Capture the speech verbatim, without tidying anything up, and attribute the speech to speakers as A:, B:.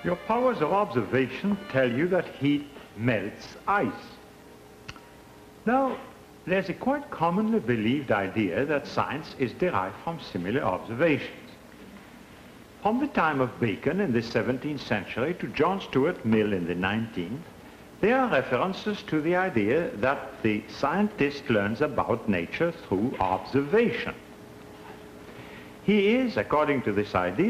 A: Your powers of observation tell you that heat melts ice. Now, there's a quite commonly believed idea that science is derived from similar observations. From the time of Bacon in the seventeenth century to John Stuart Mill in the nineteenth, there are references to the idea that the scientist learns about nature through observation. He is, according to this idea,